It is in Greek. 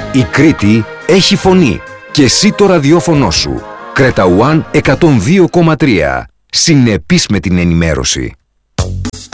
Η Κρήτη έχει φωνή και εσύ το ραδιόφωνο σου. Κρέτα One 102,3. Συνεπής με την ενημέρωση.